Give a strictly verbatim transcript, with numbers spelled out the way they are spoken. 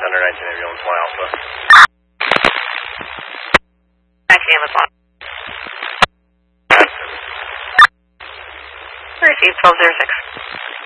Center, nineteen Ambulance Y Alpha. nineteen Ambulance Y. Receive twelve zero six.